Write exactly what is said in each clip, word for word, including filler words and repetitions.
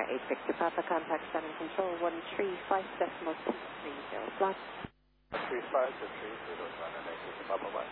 eight Victor Papa, contact Shannon Control one three five decimal two three zero slot. three five to three zero, Shannon eight Victor Papa, one.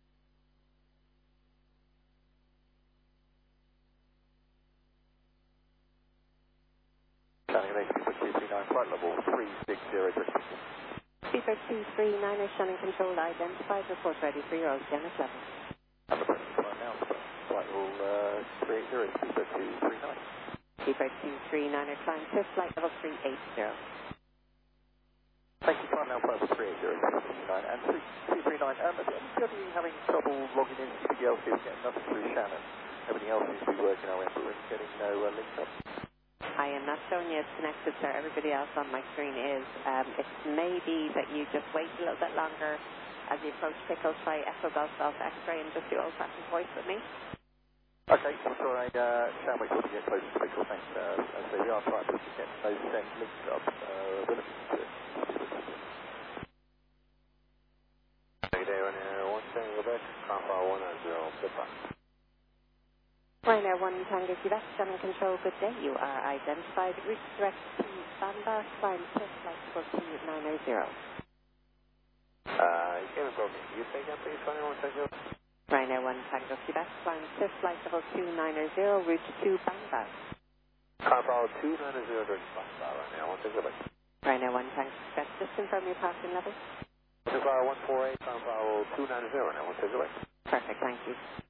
Shannon eight Victor two three nine, flight level three six zero, Bristol. Speaker two three nine, Shannon Control identified, report ready for your Ocean at level. And the present flight now, flight level uh, three eight zero, Speaker two three nine. Speaker two three nine, climb to flight level three eight zero. Thank you, flight now, flight level three eight zero, two three nine, and two three nine, um, are you having trouble logging into the L C, getting nothing through Shannon? Everything else seems to be working our end, but we're getting no uh, link up. I am not showing you it's connected, sir. Everybody else on my screen is. Um, it may be that you just wait a little bit longer as you approach Pickle, try Echo Golf Golf X-ray and just do old-fashioned voice with me. Okay, I'm sorry, uh, shall we sort of get closer to Pickle? Thanks. Uh, as I say, we are trying to get those send links up. Uh, we're looking to it. Hey there, on uh, one ten Quebec, Compound one zero, goodbye. Ryanair one Tango Quebec, Shannon Control, good day. You are identified. Route direct to Bamba, climb to flight level two nine zero. Uh, you came and broke it. You take that, please, twenty one Tango? Ryanair one Tango Quebec, climb to flight level two nine zero, route to Bamba. Compound two nine zero, direct to Bamba, Ryanair one Tango Quebec. Ryanair one Tango Quebec, just confirm your passing level. Compound one four eight, Compound two nine zero, now one Tango Quebec. Perfect, thank you.